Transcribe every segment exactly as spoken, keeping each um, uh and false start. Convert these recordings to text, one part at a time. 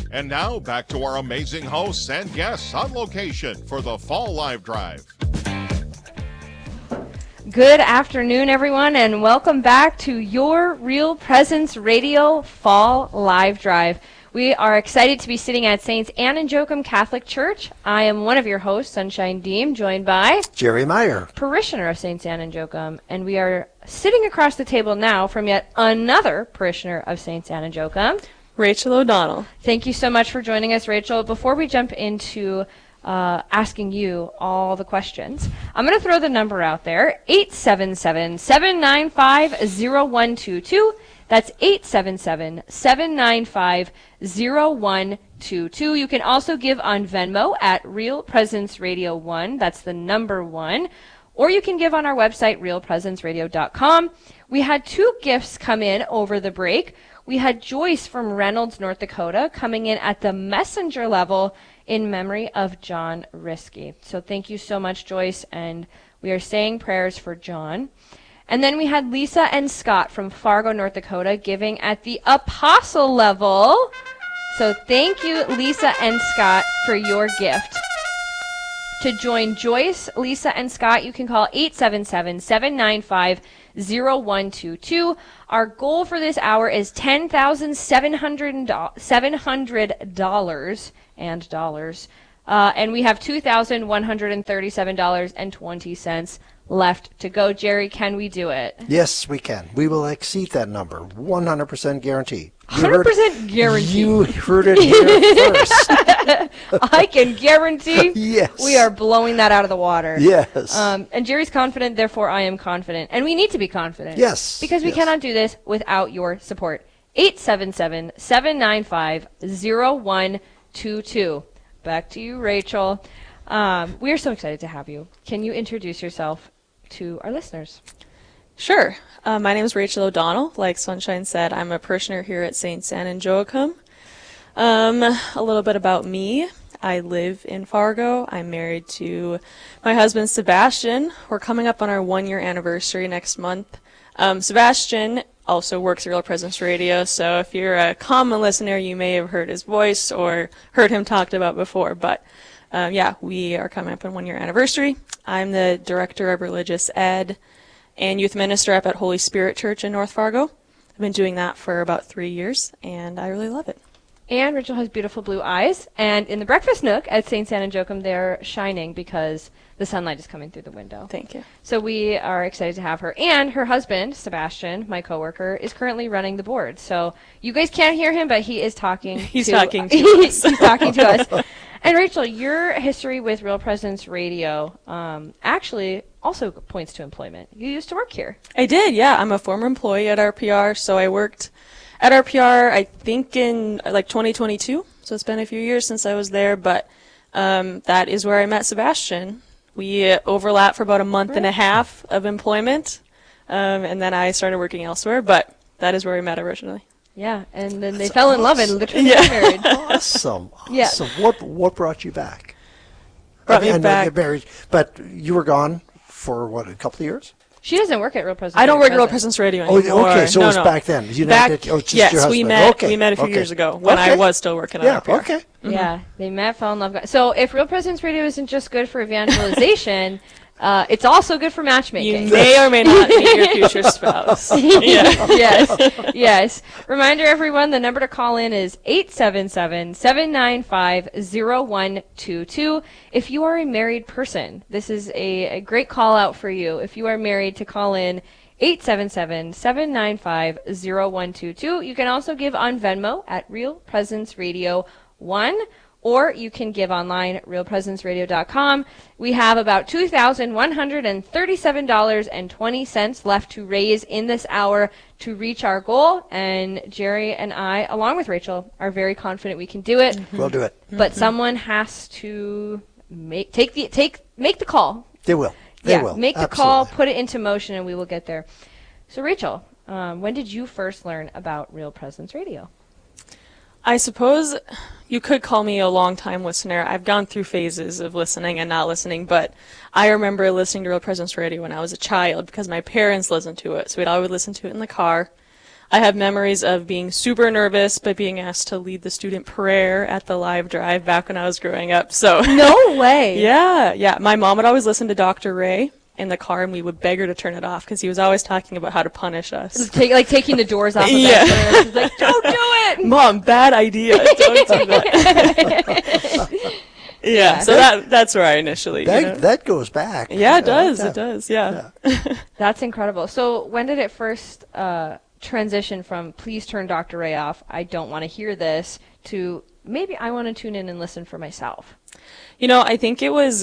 And now back to our amazing hosts and guests on location for the Fall Live Drive. Good afternoon, everyone, and welcome back to your Real Presence Radio Fall Live Drive. We are excited to be sitting at Saints Anne and Joachim Catholic Church. I am one of your hosts, Sunshine Deem, joined by Jerry Meyer, parishioner of Saints Anne and Joachim, and we are sitting across the table now from yet another parishioner of Saints Anne and Joachim, Rachel O'Donnell. Thank you so much for joining us, Rachel. Before we jump into uh, asking you all the questions, I'm going to throw the number out there, eight seven seven, seven nine five, zero one two two. That's eight seven seven, seven nine five, zero one two two. You can also give on Venmo at Real Presence Radio one. That's the number one. Or you can give on our website, real presence radio dot com. We had two gifts come in over the break. We had Joyce from Reynolds, North Dakota, coming in at the messenger level in memory of John Risky. So thank you so much, Joyce, and we are saying prayers for John. And then we had Lisa and Scott from Fargo, North Dakota, giving at the apostle level. So thank you, Lisa and Scott, for your gift. To join Joyce, Lisa, and Scott, you can call eight seven seven, seven nine five, zero one two two. Our goal for this hour is ten thousand seven hundred dollars and dollars. Uh, and we have two thousand one hundred thirty-seven dollars and twenty cents left to go. Jerry, can we do it? Yes, we can. We will exceed that number. one hundred percent guarantee. one hundred percent guarantee. You heard it here first. I can guarantee yes. we are blowing that out of the water. Yes. Um, and Jerry's confident, therefore I am confident. And we need to be confident. Yes. Because we yes. cannot do this without your support. eight seven seven, seven nine five, zero one two two. Back to you, Rachel. Um, we are so excited to have you. Can you introduce yourself to our listeners? Sure. Uh, my name is Rachel O'Donnell. Like Sunshine said, I'm a parishioner here at Saints Anne and Joachim. Um, a little bit about me. I live in Fargo. I'm married to my husband, Sebastian. We're coming up on our one-year anniversary next month. Um, Sebastian also works at Real Presence Radio, so if you're a common listener, you may have heard his voice or heard him talked about before. But um, yeah, we are coming up on one-year anniversary. I'm the director of religious ed and youth minister up at Holy Spirit Church in North Fargo. I've been doing that for about three years, and I really love it. And Rachel has beautiful blue eyes, and in the breakfast nook at Saints Anne and Joachim, they're shining because the sunlight is coming through the window. Thank you. So we are excited to have her. And her husband, Sebastian, my coworker, is currently running the board. So you guys can't hear him, but he is talking He's to talking to us. He's talking to us. us. And Rachel, your history with Real Presence Radio um, actually also points to employment. You used to work here. I did, yeah. I'm a former employee at R P R, so I worked at R P R, I think, in like twenty twenty-two. So it's been a few years since I was there, but um, that is where I met Sebastian. We uh, overlapped for about a month right. and a half of employment, um, and then I started working elsewhere, but that is where we met originally. Yeah, and then they That's fell awesome. in love and literally yeah. got married. Awesome. Awesome. Yeah. What, what brought you back? Brought I mean, me I know back. you're married, but you were gone for, what, a couple of years? She doesn't work at Real Presence. I don't work at Real present. Presence Radio Oh, anymore. okay, so no, it was no. back then. You back, met, oh, it's just yes, your we husband. met. Okay. We met a few okay. years ago when okay. I was still working at Yeah, R P R. okay. Mm-hmm. Yeah, they met, fell in love. So if Real Presence Radio isn't just good for evangelization, uh, it's also good for matchmaking. You may or may not meet your future spouse. Yeah. Yes, yes. Reminder, everyone, the number to call in is eight seven seven, seven nine five, zero one two two. If you are a married person, this is a, a great call out for you. If you are married, to call in eight seven seven, seven nine five, zero one two two. You can also give on Venmo at Real Presence Radio one. Or you can give online at real presence radio dot com. We have about two thousand one hundred thirty-seven dollars and twenty cents left to raise in this hour to reach our goal. And Jerry and I, along with Rachel, are very confident we can do it. Mm-hmm. We'll do it. But mm-hmm. someone has to make take the take make the call. They will. They yeah, will. Make the Absolutely. call, put it into motion, and we will get there. So, Rachel, um, when did you first learn about Real Presence Radio? I suppose you could call me a long-time listener. I've gone through phases of listening and not listening, but I remember listening to Real Presence Radio when I was a child because my parents listened to it, so we'd always listen to it in the car. I have memories of being super nervous, but being asked to lead the student prayer at the live drive back when I was growing up. So No way. yeah, yeah. My mom would always listen to Doctor Ray in the car, and we would beg her to turn it off because he was always talking about how to punish us. Take, like taking the doors off of Yeah. that. She's like, don't do it. Mom, bad idea. Don't do that. yeah, so that that's where I initially. That, you know. that goes back. Yeah, it I like does. that. It does. Yeah. That's incredible. So when did it first uh, transition from please turn Doctor Ray off, I don't want to hear this, to maybe I want to tune in and listen for myself? You know, I think it was,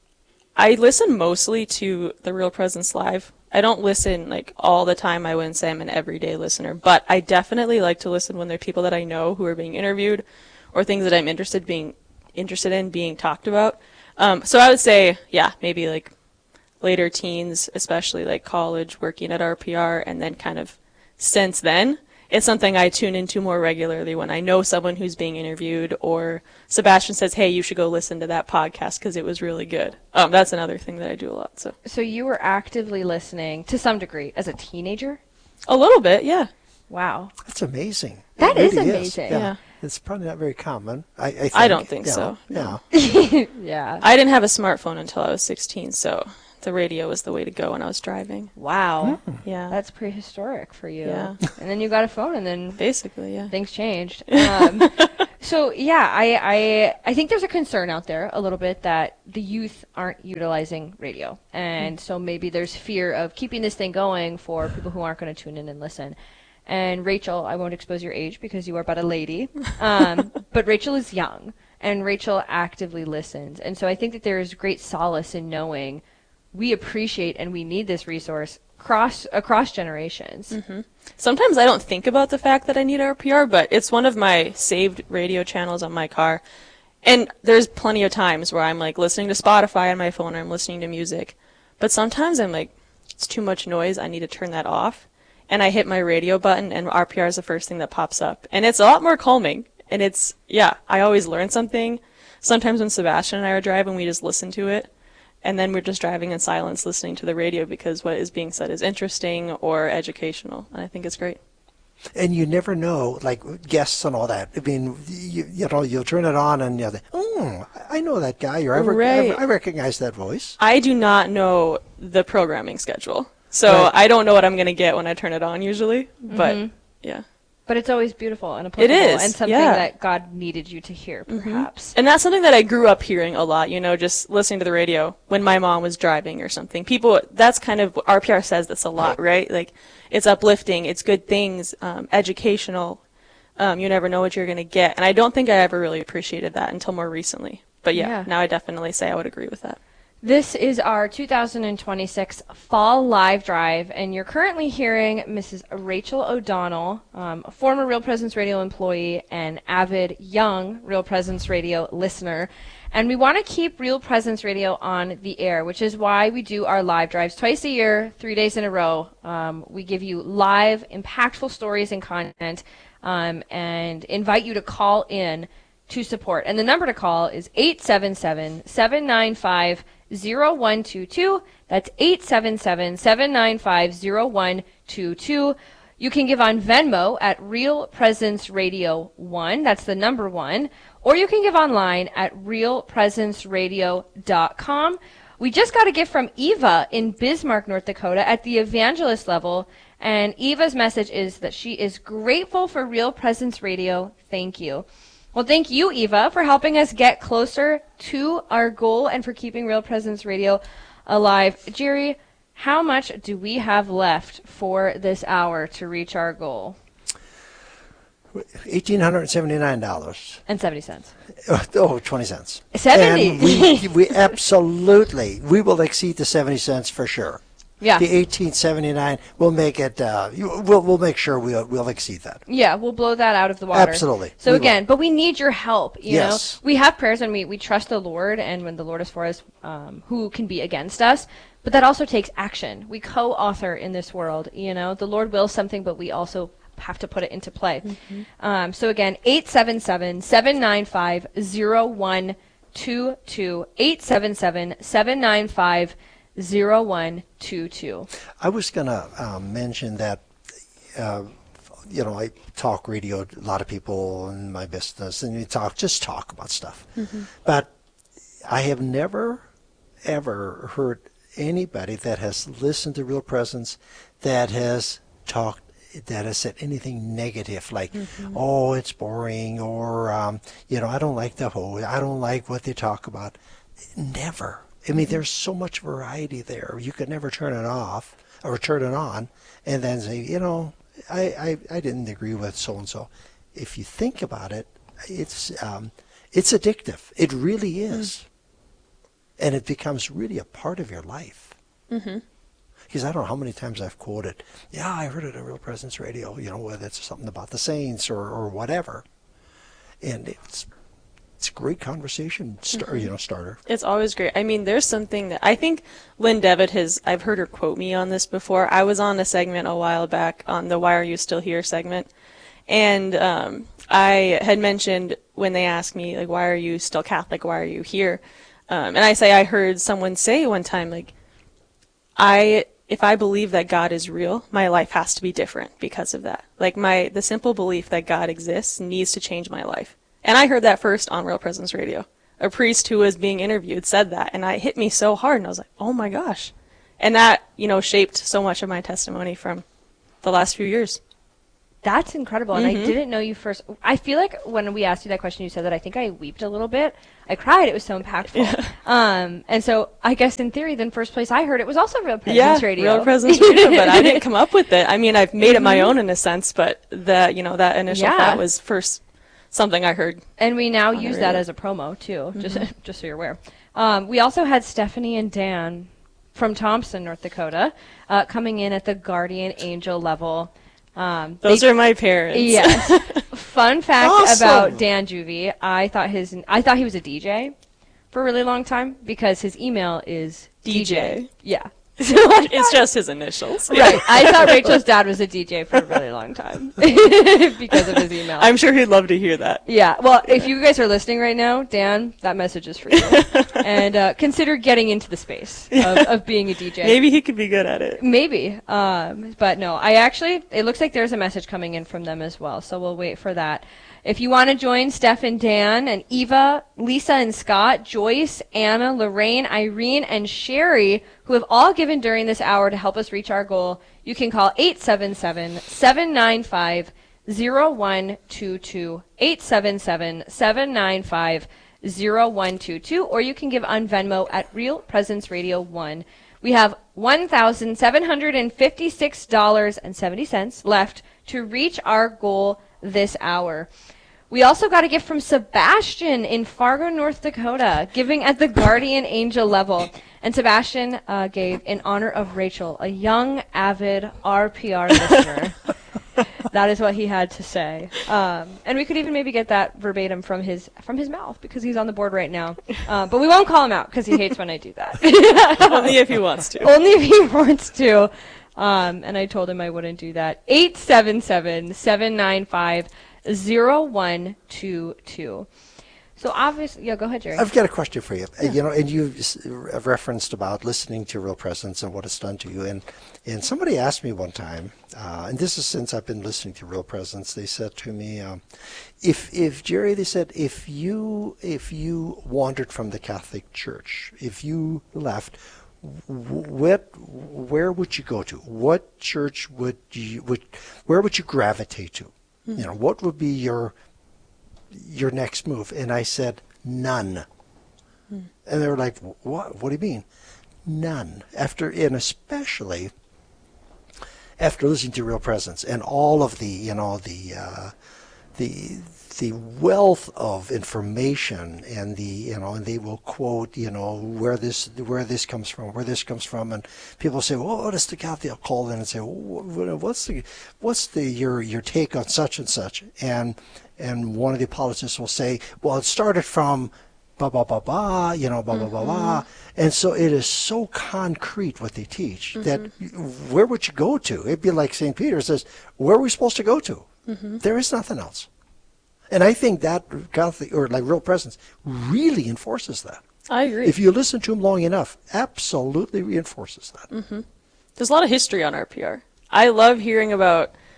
I listen mostly to the Real Presence Live. I don't listen like all the time. I wouldn't say I'm an everyday listener, but I definitely like to listen when there are people that I know who are being interviewed or things that I'm interested being interested in being talked about. Um, so I would say, yeah, maybe like later teens, especially like college, working at R P R, and then kind of since then, it's something I tune into more regularly when I know someone who's being interviewed, or Sebastian says, hey, you should go listen to that podcast because it was really good. Um, that's another thing that I do a lot. So So you were actively listening to some degree as a teenager? a little bit, yeah. Wow. That's amazing. That It is really amazing. Yeah. Yeah. It's probably not very common. I, I, think, I don't think you so, know. no. Yeah. Yeah. I didn't have a smartphone until I was sixteen, so the radio was the way to go when I was driving. Wow. Yeah. That's prehistoric for you. Yeah. And then you got a phone, and then Basically, yeah. things changed. Um, so yeah, I, I I think there's a concern out there a little bit that the youth aren't utilizing radio, and so maybe there's fear of keeping this thing going for people who aren't going to tune in and listen. And Rachel, I won't expose your age because you are but a lady, um, but Rachel is young, and Rachel actively listens, and so I think that there is great solace in knowing we appreciate and we need this resource cross across generations. Mm-hmm. Sometimes I don't think about the fact that I need R P R, but it's one of my saved radio channels on my car. And there's plenty of times where I'm like listening to Spotify on my phone, or I'm listening to music. But sometimes I'm like, it's too much noise, I need to turn that off. And I hit my radio button, and R P R is the first thing that pops up. And it's a lot more calming. And it's, yeah, I always learn something. Sometimes when Sebastian and I are driving, we just listen to it. And then we're just driving in silence listening to the radio because what is being said is interesting or educational. And I think it's great. And you never know, like guests and all that. I mean, you, you know, you'll turn it on and you'll think, oh, I know that guy, or I, rec- Right. I, I recognize that voice. I do not know the programming schedule. So Right. I don't know what I'm going to get when I turn it on usually. But yeah. But it's always beautiful and applicable, is, and something yeah. that God needed you to hear, perhaps. And that's something that I grew up hearing a lot, you know, just listening to the radio when my mom was driving or something. People, that's kind of, R P R says this a lot, right? Like, it's uplifting, it's good things, um, educational. Um, you never know what you're going to get. And I don't think I ever really appreciated that until more recently. But yeah, Yeah. now I definitely say I would agree with that. This is our two thousand twenty-six Fall Live Drive, and you're currently hearing Missus Rachel O'Donnell, um, a former Real Presence Radio employee and avid young Real Presence Radio listener. And we want to keep Real Presence Radio on the air, which is why we do our live drives twice a year, three days in a row. Um, we give you live, impactful stories and content, um, and invite you to call in to support. And the number to call is eight seven seven, seven nine five, zero one two two. That's eight seven seven, seven nine five, zero one two two. You can give on Venmo at Real Presence Radio one. That's the number one. Or you can give online at real presence radio dot com. We just got a gift from Eva in Bismarck, North Dakota at the evangelist level. And Eva's message is that she is grateful for Real Presence Radio. Thank you. Well, thank you, Eva, for helping us get closer to our goal and for keeping Real Presence Radio alive. Jerry, how much do we have left for this hour to reach our goal? one thousand eight hundred seventy-nine dollars. And seventy cents. Oh, twenty cents. seventy. And we, we absolutely, we will exceed the seventy cents for sure. Yeah. The eighteen seventy-nine, we'll make it, uh, you- we'll, we'll make sure we'll, we'll exceed that. Yeah, we'll blow that out of the water. Absolutely. So We again, but we need your help. You Yes. know, we have prayers and we, we trust the Lord, and when the Lord is for us, um, who can be against us? But that also takes action. We co-author in this world. You know, the Lord wills something, but we also have to put it into play. Mm-hmm. Um, so again, eight seven seven, seven nine five, zero one two two, eight seven seven, seven nine five, zero one two two. I was going to um, mention that uh, you know, I talk radio, a lot of people in my business, and you talk, just talk about stuff. Mm-hmm. But I have never, ever heard anybody that has listened to Real Presence that has talked, that has said anything negative, like, mm-hmm. oh, it's boring, or, um, you know, I don't like the whole, I don't like what they talk about. Never. I mean, mm-hmm. there's so much variety there. You could never turn it off or turn it on and then say, you know, I, I, I didn't agree with so-and-so. If you think about it, it's um, it's addictive. It really is. Mm. And it becomes really a part of your life. Mm-hmm. Because I don't know how many times I've quoted, yeah, I heard it on Real Presence Radio, you know, whether it's something about the Saints or, or whatever. And it's it's a great conversation, star, mm-hmm. you know, starter. It's always great. I mean, there's something that I think Lynn Devitt has, I've heard her quote me on this before. I was on a segment a while back on the Why Are You Still Here segment. And um, I had mentioned when they asked me, like, why are you still Catholic? Why are you here? Um, and I say, I heard someone say one time, like, I, if I believe that God is real, my life has to be different because of that. Like, my, the simple belief that God exists needs to change my life. And I heard that first on Real Presence Radio. A priest who was being interviewed said that, and it hit me so hard, and I was like, oh my gosh. And that, you know, shaped so much of my testimony from the last few years. That's incredible, and mm-hmm. I didn't know you first. I feel like when we asked you that question, you said that I think I weeped a little bit. I cried. It was so impactful. Yeah. Um, and so I guess in theory, then first place I heard it was also Real Presence yeah, Radio. Real Presence Radio, but I didn't come up with it. I mean, I've made mm-hmm. it my own in a sense, but the, you know, that initial yeah. thought was first something I heard. And we now use that as a promo, too, mm-hmm. just just so you're aware. Um, we also had Stephanie and Dan from Thompson, North Dakota, uh, coming in at the guardian angel level. Um, Those they, are my parents. Yes. Fun fact awesome. about Dan Juvie, I thought his I thought he was a D J for a really long time because his email is D J. D J. Yeah. It's just his initials. Right. I thought Rachel's dad was a D J for a really long time because of his email. I'm sure he'd love to hear that. Yeah. Well, if you guys are listening right now, Dan, that message is for you. And uh, consider getting into the space of, of being a D J. Maybe he could be good at it. Maybe. Um, but no, I actually, it looks like there's a message coming in from them as well. So we'll wait for that. If you want to join Steph and Dan and Eva, Lisa and Scott, Joyce, Anna, Lorraine, Irene, and Sherry, who have all given during this hour to help us reach our goal, you can call eight seven seven, seven nine five, zero one two two, eight seven seven, seven nine five, zero one two two, or you can give on Venmo at Real Presence Radio one. We have one thousand seven hundred fifty-six dollars and seventy cents left to reach our goal this hour. We also got a gift from Sebastian in Fargo, North Dakota, giving at the guardian angel level. And Sebastian uh, gave in honor of Rachel, a young, avid R P R listener. That is what he had to say. Um, and we could even maybe get that verbatim from his from his mouth because he's on the board right now. Uh, but we won't call him out because he hates when I do that. Only if he wants to. Only if he wants to. Um, and I told him I wouldn't do that. eight seven seven, seven nine five, zero one two two. So obviously, yeah, go ahead, Jerry. I've got a question for you. Yeah. Uh, you know, and you have referenced about listening to Real Presence and what it's done to you. And and somebody asked me one time, uh, and this is since I've been listening to Real Presence. They said to me, um, if if Jerry, they said, if you if you wandered from the Catholic Church, if you left, what where would you go to? What church would you would where would you gravitate to? Mm-hmm. You know, what would be your your next move? And I said, none. Mm. And they were like, what? What do you mean? None. After, and especially after listening to Real Presence and all of the, you know, the, uh, the, the wealth of information and the, you know, and they will quote, you know, where this, where this comes from, where this comes from. And people say, well, what is the Catholic? They'll call in and say, well, what's the, what's the, your, your take on such and such? And, And one of the apologists will say, well, it started from blah, blah, blah, blah, you know, blah, blah, blah, blah. And so it is so concrete what they teach mm-hmm. that where would you go to? It'd be like Saint Peter says, where are we supposed to go to? Mm-hmm. There is nothing else. And I think that Catholic, or like Real Presence, really enforces that. I agree. If you listen to them long enough, absolutely reinforces that. Mm-hmm. There's a lot of history on R P R. I love hearing about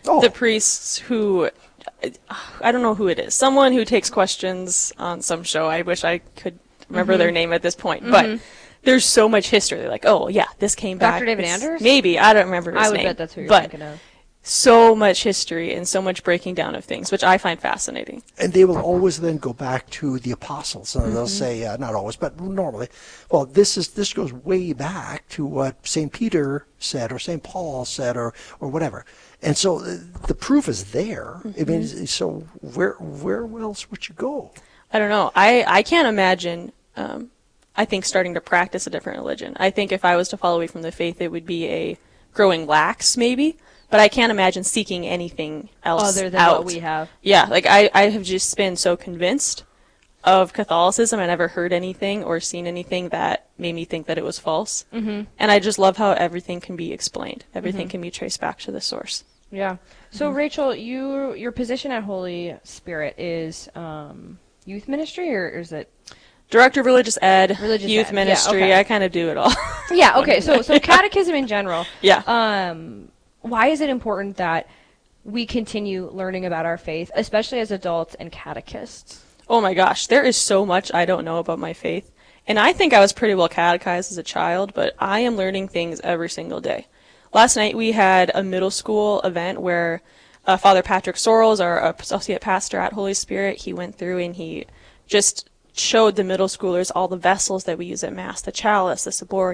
Oh. the priests who, I don't know who it is, someone who takes questions on some show. I wish I could remember mm-hmm. their name at this point, mm-hmm. but there's so much history. They're like, oh yeah, this came back. Doctor David this, Anders? Maybe, I don't remember his name. I would name, bet that's who you're but thinking of. So much history and so much breaking down of things, which I find fascinating. And they will always then go back to the apostles, and mm-hmm. they'll say, uh, not always, but normally, well, this is this goes way back to what Saint Peter said, or Saint Paul said, or or whatever. And so uh, the proof is there. Mm-hmm. I mean, so where where else would you go? I don't know. I, I can't imagine, um, I think, starting to practice a different religion. I think if I was to fall away from the faith, it would be a growing lax, maybe. But I can't imagine seeking anything else other than out. what we have. Yeah, like I, I have just been so convinced of Catholicism. I never heard anything or seen anything that made me think that it was false. Mm-hmm. And I just love how everything can be explained. Everything mm-hmm. can be traced back to the source. Yeah. So mm-hmm. Rachel, you your position at Holy Spirit is um, youth ministry, or is it? Director of Religious Ed, Religious Youth ed. Ministry. Yeah, okay. I kind of do it all. Yeah. Okay. So so catechism in general. Yeah. Um. Why is it important that we continue learning about our faith, especially as adults and catechists? Oh my gosh, there is so much I don't know about my faith. And I think I was pretty well catechized as a child, but I am learning things every single day. Last night we had a middle school event where uh, Father Patrick Sorrells, our associate pastor at Holy Spirit, he went through and he just showed the middle schoolers all the vessels that we use at Mass, the chalice, the ciborium,